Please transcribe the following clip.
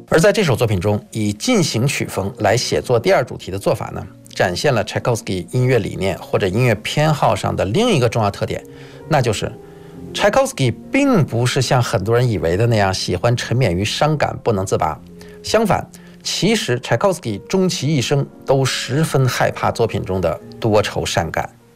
而在这首作品中，以进行曲风来写作第二主题的做法呢，展现了柴可夫斯基音乐理念或者音乐偏好上的另一个重要特点，那就是柴可夫斯基并不是像很多人以为的那样喜欢沉湎于伤感不能自拔，相反，其实柴可夫斯基终其一生都十分害怕作品中的多愁善感。